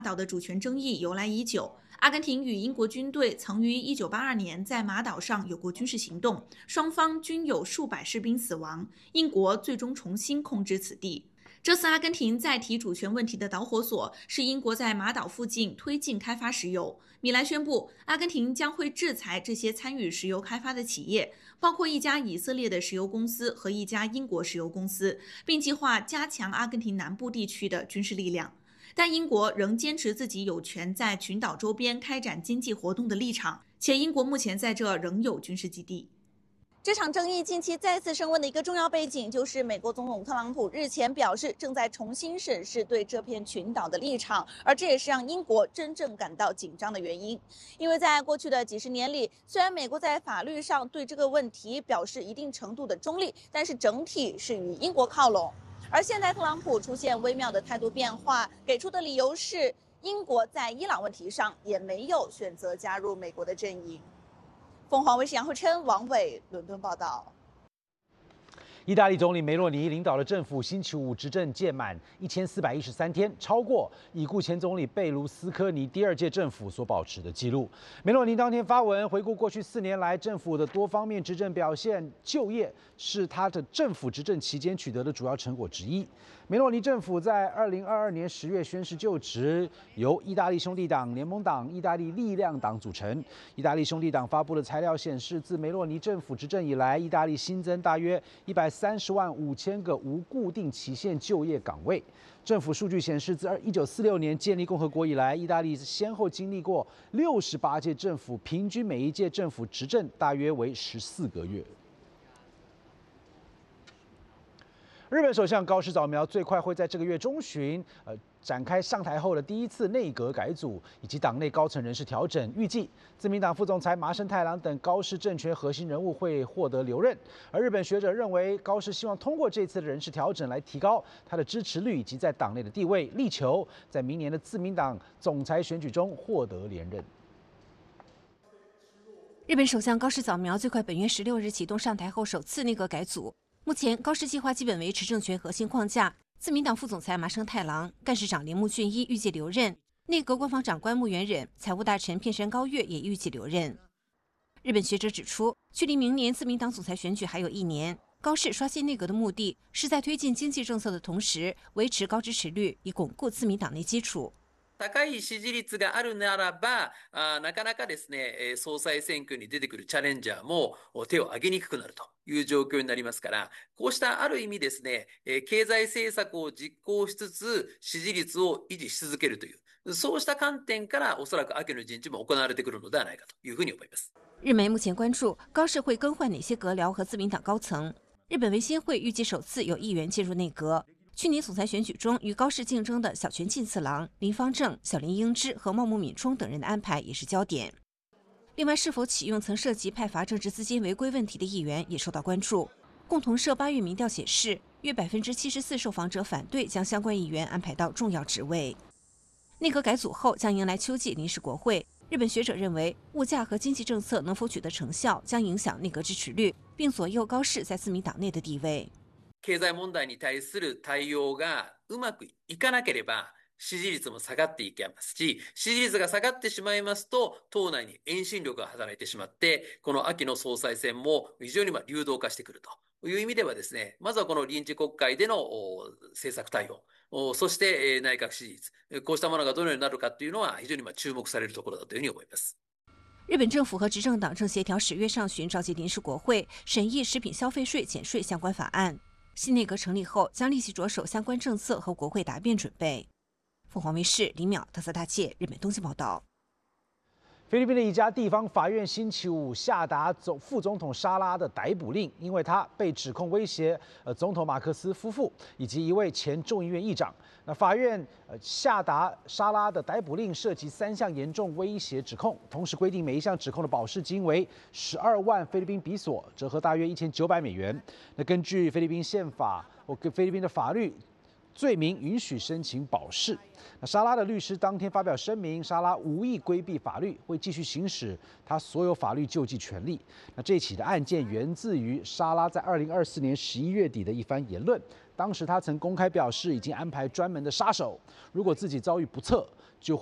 岛的主权争议由来已久。阿根廷与英国军队曾于1982年在马岛上有过军事行动，双方均有数百士兵死亡。英国最终重新控制此地。这次阿根廷再提主权问题的导火索是英国在马岛附近推进开发石油。米兰宣布，阿根廷将会制裁这些参与石油开发的企业，包括一家以色列的石油公司和一家英国石油公司，并计划加强阿根廷南部地区的军事力量。但英国仍坚持自己有权在群岛周边开展经济活动的立场，且英国目前在这仍有军事基地。 这场争议近期再次升温的一个重要背景，就是美国总统特朗普日前表示正在重新审视对这片群岛的立场，而这也是让英国真正感到紧张的原因。因为在过去的几十年里，虽然美国在法律上对这个问题表示一定程度的中立，但是整体是与英国靠拢。而现在特朗普出现微妙的态度变化，给出的理由是英国在伊朗问题上也没有选择加入美国的阵营。凤凰卫视杨慧琛、王伟伦敦报道。 意大利总理梅洛尼领导的政府星期五执政届满1413天，超过已故前总理贝卢斯科尼第二届政府所保持的纪录。梅洛尼当天发文回顾过去4年来政府的多方面执政表现，就业是他的政府执政期间取得的主要成果之一。梅洛尼政府在2022年10月宣誓就职，由意大利兄弟党、联盟党、意大利力量党组成。意大利兄弟党发布的材料显示，自梅洛尼政府执政以来，意大利新增大约130万5千个无固定期限就业岗位。政府数据显示，自1946年建立共和国以来，意大利先后经历过68届政府，平均每一届政府执政大约为14个月。日本首相高市早苗最快会在这个月中旬，展开上台后的第一次内阁改组以及党内高层人事调整，预计自民党副总裁麻生太郎等高市政权核心人物会获得留任。而日本学者认为，高市希望通过这次的人事调整来提高他的支持率以及在党内的地位，力求在明年的自民党总裁选举中获得连任。 日本首相高市早苗最快本月16日启动上台后首次内阁改组。目前，高市计划基本维持政权核心框架。自民党副总裁麻生太郎、干事长铃木俊一预计留任，内阁官房长官木原忍、财务大臣片山高月也预计留任。日本学者指出，距离明年自民党总裁选举还有1年，高市刷新内阁的目的是在推进经济政策的同时，维持高支持率，以巩固自民党内基础。 高い支持率があるならば、なかなかですね、総裁選挙に出てくるチャレンジャーも手を挙げにくくなるという状況になりますから、こうしたある意味ですね、経済政策を実行しつつ支持率を維持し続けるという、そうした観点からおそらく秋の人事も行われてくるのではないかというふうに思います。 日媒目前关注高市会更换哪些阁僚和自民党高层。日本维新会预计首次有议员进入内阁。去年总裁选举中与高市竞争的小泉进次郎、林芳正、小林英之和茂木敏充等人的安排也是焦点。另外，是否启用曾涉及派罚政治资金违规问题的议员也受到关注。共同社8月民调显示，约74%受访者反对将相关议员安排到重要职位。内阁改组后将迎来秋季临时国会。日本学者认为，物价和经济政策能否取得成效，将影响内阁支持率，并左右高市在自民党内的地位。 経済問題に対する対応がうまくいかなければ支持率も下がっていきますし、支持率が下がってしまいますと党内に遠心力が働いてしまって、この秋の総裁選も非常に流動化してくるという意味ではですね、まずはこの臨時国会での政策対応、そして内閣支持率、こうしたものがどのようになるかというのは非常に注目されるところだというふうに思います。 日本政府和执政党正协调10月上旬召集临时国会，审议食品消费税减税相关法案。新内阁成立后，将立即着手相关政策和国会答辩准备。凤凰卫视李淼、特色大介，日本东京报道。 菲律宾的一家地方法院星期五下达副总统沙拉的逮捕令，因为他被指控威胁总统马克思夫妇以及一位前众议院议长。那法院下达沙拉的逮捕令涉及3项严重威胁指控，同时规定每一项指控的保释金为12万菲律宾比索，折合大约1900美元。那根据菲律宾宪法或菲律宾的法律，罪名允许申请保释。那沙拉的律师当天发表声明，沙拉无意规避法律，会继续行使他所有法律救济权利。那这起的案件源自于沙拉在2024年11月底的一番言论， 当时他曾公开表示，已经安排专门的杀手，如果自己遭遇不测，就